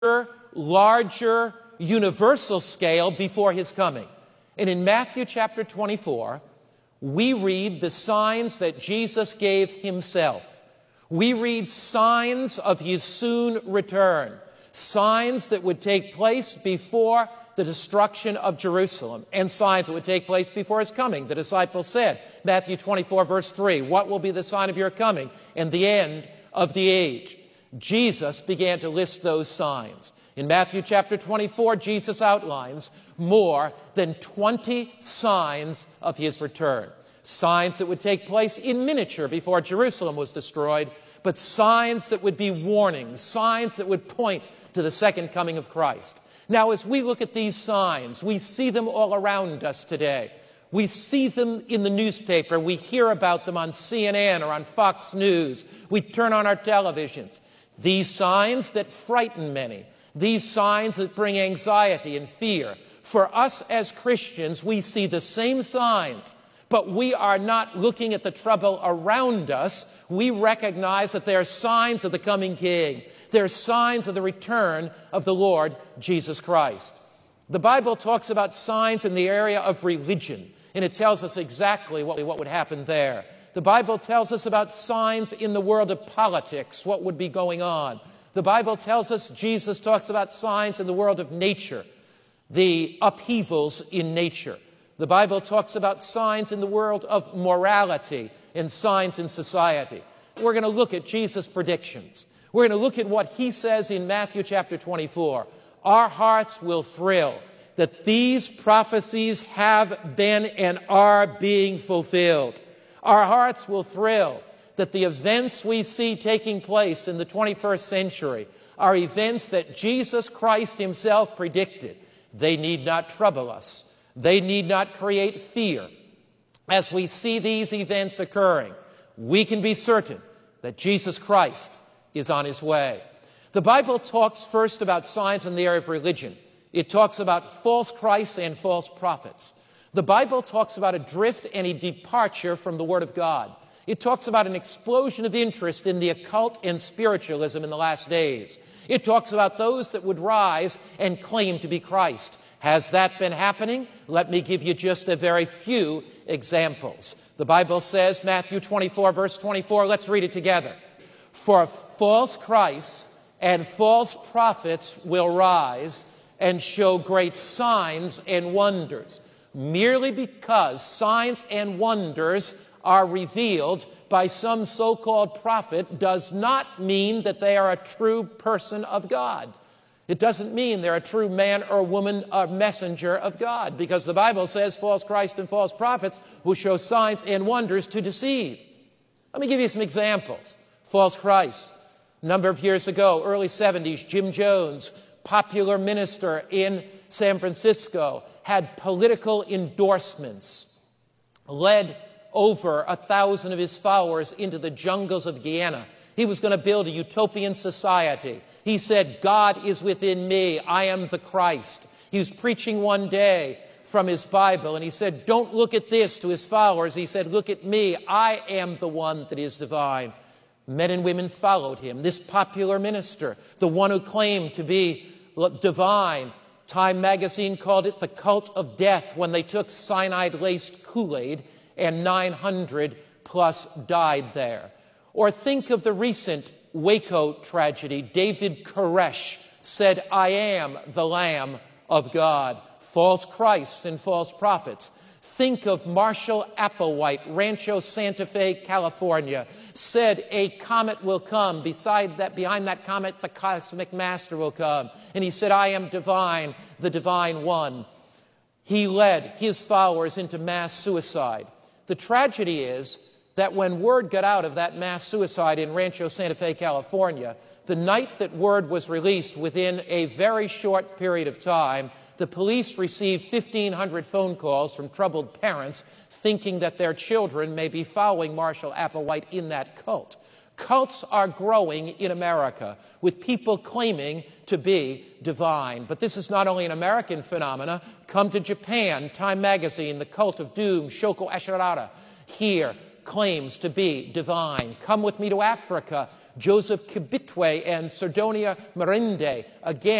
larger, universal scale before his coming. And in Matthew chapter 24, we read the signs that Jesus gave himself. We read signs of his soon return, signs that would take place before the destruction of Jerusalem, and signs that would take place before his coming. The disciples said, Matthew 24, verse 3, "What will be the sign of your coming and the end of the age?" Jesus began to list those signs. In Matthew chapter 24, Jesus outlines more than 20 signs of his return. Signs that would take place in miniature before Jerusalem was destroyed, but signs that would be warnings, signs that would point to the second coming of Christ. Now, as we look at these signs, we see them all around us today. We see them in the newspaper. We hear about them on CNN or on Fox News. We turn on our televisions. These signs that frighten many, these signs that bring anxiety and fear. For us as Christians, we see the same signs, but we are not looking at the trouble around us. We recognize that they are signs of the coming King. They're signs of the return of the Lord Jesus Christ. The Bible talks about signs in the area of religion, and it tells us exactly what would happen there. The Bible tells us about signs in the world of politics, what would be going on. The Bible tells us, Jesus talks about signs in the world of nature, the upheavals in nature. The Bible talks about signs in the world of morality and signs in society. We're going to look at Jesus' predictions. We're going to look at what he says in Matthew chapter 24. Our hearts will thrill that these prophecies have been and are being fulfilled. Our hearts will thrill that the events we see taking place in the 21st century are events that Jesus Christ himself predicted. They need not trouble us. They need not create fear. As we see these events occurring, we can be certain that Jesus Christ is on his way. The Bible talks first about signs in the area of religion. It talks about false Christs and false prophets. The Bible talks about a drift and a departure from the Word of God. It talks about an explosion of interest in the occult and spiritualism in the last days. It talks about those that would rise and claim to be Christ. Has that been happening? Let me give you just a very few examples. The Bible says, Matthew 24, verse 24, let's read it together. "For false Christs and false prophets will rise and show great signs and wonders." Merely because signs and wonders are revealed by some so-called prophet does not mean that they are a true person of God. It doesn't mean they're a true man or woman or messenger of God, because the Bible says false Christ and false prophets will show signs and wonders to deceive. Let me give you some examples. False Christ. A number of years ago, early 70s, Jim Jones, popular minister in San Francisco, had political endorsements, led over 1,000 of his followers into the jungles of Guyana. He was going to build a utopian society. He said, "God is within me. I am the Christ." He was preaching one day from his Bible, and he said, "Don't look at this," to his followers. He said, "Look at me. I am the one that is divine." Men and women followed him. This popular minister, the one who claimed to be divine, Time magazine called it the cult of death when they took cyanide-laced Kool-Aid, and 900 plus died there. Or think of the recent Waco tragedy. David Koresh said, "I am the Lamb of God." False Christs and false prophets. Think of Marshall Applewhite, Rancho Santa Fe, California, said a comet will come. Behind that comet, the cosmic master will come. And he said, "I am divine, the divine one." He led his followers into mass suicide. The tragedy is that when word got out of that mass suicide in Rancho Santa Fe, California, the night that word was released, within a very short period of time, the police received 1,500 phone calls from troubled parents thinking that their children may be following Marshall Applewhite in that cult. Cults are growing in America, with people claiming to be divine. But this is not only an American phenomenon. Come to Japan. Time magazine, the cult of doom, Shoko Ashiwara, here claims to be divine. Come with me to Africa. Joseph Kibitwe and Sardonia Merende, again,